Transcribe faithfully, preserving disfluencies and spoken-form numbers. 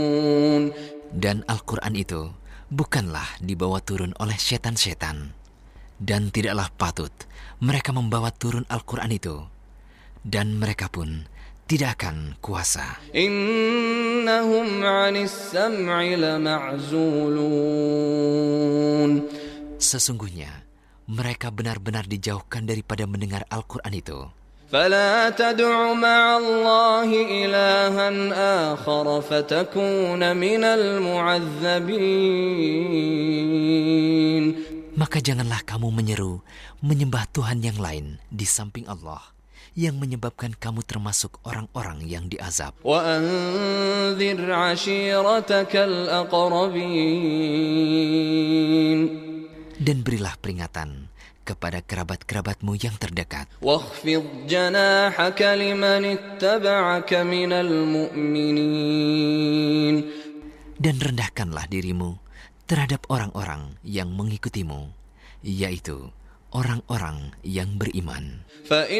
Dan Al-Quran itu bukanlah dibawa turun oleh setan-setan. Dan tidaklah patut mereka membawa turun Al-Quran itu. Dan mereka pun tidak akan kuasa. Innahum 'anis sam'i lama'zulun. Sesungguhnya mereka benar-benar dijauhkan daripada mendengar Al-Quran itu. فلا تدع مع الله إلها آخر فتكون من المعذبين. Maka janganlah kamu menyeru menyembah Tuhan yang lain di samping Allah, yang menyebabkan kamu termasuk orang-orang yang diazab. وأنذر عشيرتك الأقربين. Dan berilah peringatan kepada kerabat-kerabatmu yang terdekat. واخفض جناحك لمن اتبعك من المؤمنين. Dan rendahkanlah dirimu terhadap orang-orang yang mengikutimu, yaitu orang-orang yang beriman.